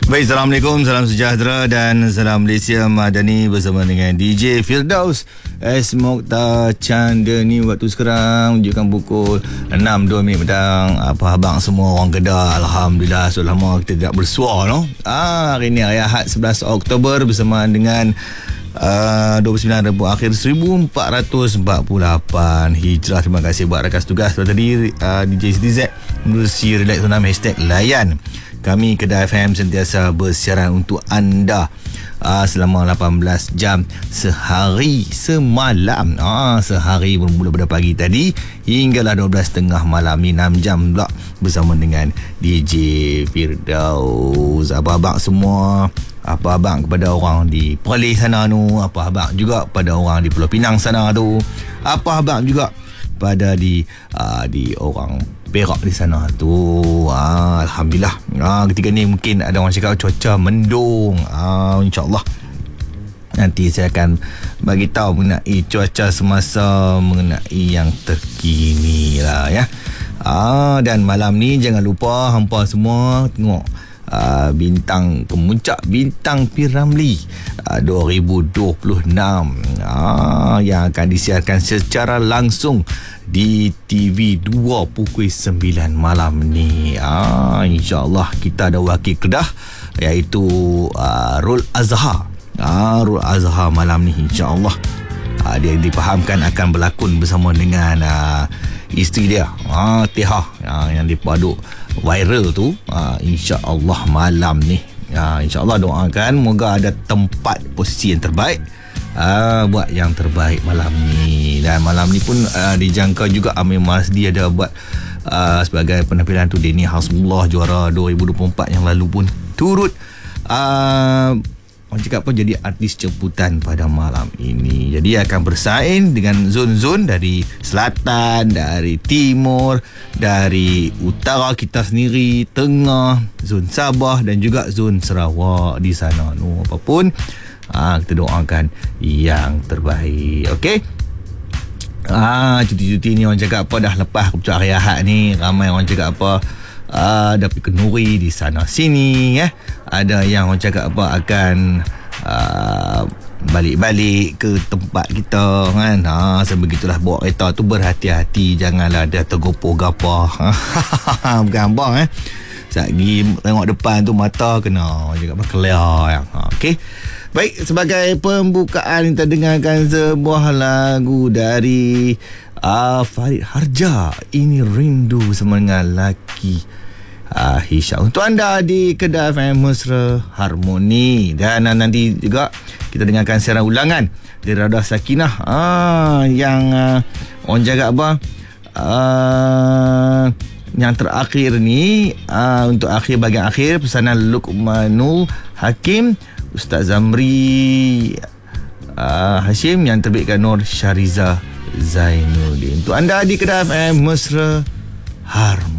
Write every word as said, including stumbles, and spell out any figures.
Baik, Assalamualaikum, salam sejahtera dan salam Malaysia Madani bersama dengan D J Firdaus S. Mokhtar Chandani. Waktu sekarang menunjukkan pukul enam dua minit petang. Apa abang semua orang Kedah? Alhamdulillah, sudah lama kita tidak bersuara, no? Ah, hari ini hari Ahad sebelas Oktober bersamaan dengan Uh, dua puluh sembilan Rabu akhir seribu empat ratus empat puluh lapan Hijrah. Terima kasih buat rakan tugas tadi, uh, D J Siti Z menerusi Relax Tunam hashtag layan. Kami Kedah F M sentiasa bersiaran untuk anda uh, selama lapan belas jam sehari semalam. Ah, sehari bermula pada pagi tadi hinggalah dua belas tiga puluh malam ni, enam jam pula bersama dengan D J Firdaus. Abang-abang semua, apa abang kepada orang di Perlis sana tu, apa abang juga pada orang di Pulau Pinang sana tu, apa abang juga pada di uh, di orang Perak di sana tu. uh, Alhamdulillah. uh, Ketika ni mungkin ada orang cakap cuaca mendung. uh, InsyaAllah nanti saya akan bagi tahu mengenai cuaca semasa mengenai yang terkini lah ya. uh, Dan malam ni jangan lupa hampa semua tengok Uh, bintang kemuncak bintang P. Ramlee uh, dua ribu dua puluh enam uh, yang akan disiarkan secara langsung di T V dua pukul sembilan malam ni. uh, InsyaAllah kita ada wakil Kedah iaitu uh, Rul Azhar. uh, Rul Azhar malam ni insyaAllah uh, dia dipahamkan akan berlakon bersama dengan uh, isteri dia, uh, Teha, uh, yang dipaduk viral tu. uh, InsyaAllah malam ni, uh, InsyaAllah doakan moga ada tempat posisi yang terbaik, uh, buat yang terbaik malam ni. Dan malam ni pun uh, dijangka juga Amir Masdi ada buat uh, sebagai penampilan tu. Deni Hasbullah juara dua ribu dua puluh empat yang lalu pun turut uh, orang cakap pun jadi artis jemputan pada malam ini. Jadi akan bersaing dengan zon-zon dari selatan, dari timur, dari utara kita sendiri, tengah, zon Sabah dan juga zon Sarawak di sana. No, apapun, ha, kita doakan yang terbaik. Okey. Ah, cuti-cuti ni orang cakap apa dah lepas keputusan hari Ahad ni, ramai orang cakap apa Uh, ada pergi kenduri di sana sini, eh. Ada yang orang cakap apa akan uh, balik-balik ke tempat kita kan. Ha, sebegitulah bawa kereta tu berhati-hati, janganlah ada tergopoh gapah. Bukan abang, eh. Sagi tengok depan tu mata kena orang cakap berkelar. Ha, okey. Baik, sebagai pembukaan kita dengarkan sebuah lagu dari uh, Farid Harja, Ini Rindu bersama dengan Laki uh, Hisha. Untuk anda di Kedah F M Mesra Harmoni. Dan uh, nanti juga kita dengarkan siaran ulangan dari Rada Sakinah, uh, yang uh, orang jaga apa uh, yang terakhir ni, uh, untuk akhir bahagian akhir pesanan Luqmanul Hakim Ustaz Zamri uh, Hashim yang terbitkan Nur Syariza Zainuddin. Untuk anda di Kedah F M Mesra Harmoni.